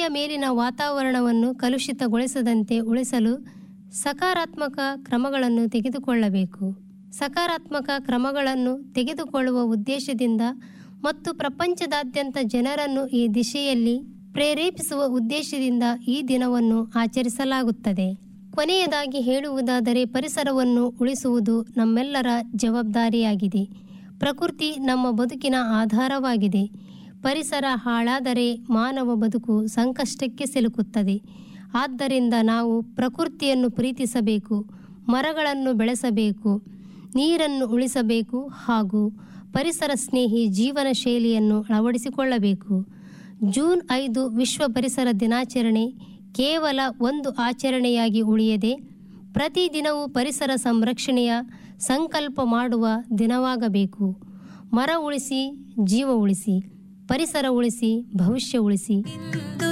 ಭೂಮಿಯ ಮೇಲಿನ ವಾತಾವರಣವನ್ನು ಕಲುಷಿತಗೊಳಿಸದಂತೆ ಉಳಿಸಲು ಸಕಾರಾತ್ಮಕ ಕ್ರಮಗಳನ್ನು ತೆಗೆದುಕೊಳ್ಳಬೇಕು. ಸಕಾರಾತ್ಮಕ ಕ್ರಮಗಳನ್ನು ತೆಗೆದುಕೊಳ್ಳುವ ಉದ್ದೇಶದಿಂದ ಮತ್ತು ಪ್ರಪಂಚದಾದ್ಯಂತ ಜನರನ್ನು ಈ ದಿಶೆಯಲ್ಲಿ ಪ್ರೇರೇಪಿಸುವ ಉದ್ದೇಶದಿಂದ ಈ ದಿನವನ್ನು ಆಚರಿಸಲಾಗುತ್ತದೆ. ಕೊನೆಯದಾಗಿ ಹೇಳುವುದಾದರೆ, ಪರಿಸರವನ್ನು ಉಳಿಸುವುದು ನಮ್ಮೆಲ್ಲರ ಜವಾಬ್ದಾರಿಯಾಗಿದೆ. ಪ್ರಕೃತಿ ನಮ್ಮ ಬದುಕಿನ ಆಧಾರವಾಗಿದೆ. ಪರಿಸರ ಹಾಳಾದರೆ ಮಾನವ ಬದುಕು ಸಂಕಷ್ಟಕ್ಕೆ ಸಿಲುಕುತ್ತದೆ. ಆದ್ದರಿಂದ ನಾವು ಪ್ರಕೃತಿಯನ್ನು ಪ್ರೀತಿಸಬೇಕು, ಮರಗಳನ್ನು ಬೆಳೆಸಬೇಕು, ನೀರನ್ನು ಉಳಿಸಬೇಕು ಹಾಗೂ ಪರಿಸರ ಸ್ನೇಹಿ ಜೀವನ ಶೈಲಿಯನ್ನು ಅಳವಡಿಸಿಕೊಳ್ಳಬೇಕು. ಜೂನ್ 5 ವಿಶ್ವ ಪರಿಸರ ದಿನಾಚರಣೆ ಕೇವಲ ಒಂದು ಆಚರಣೆಯಾಗಿ ಉಳಿಯದೆ ಪ್ರತಿದಿನವೂ ಪರಿಸರ ಸಂರಕ್ಷಣೆಯ ಸಂಕಲ್ಪ ಮಾಡುವ ದಿನವಾಗಬೇಕು. ಮರ ಉಳಿಸಿ, ಜೀವ ಉಳಿಸಿ, ಪರಿಸರ ಉಳಿಸಿ, ಭವಿಷ್ಯ ಉಳಿಸಿ.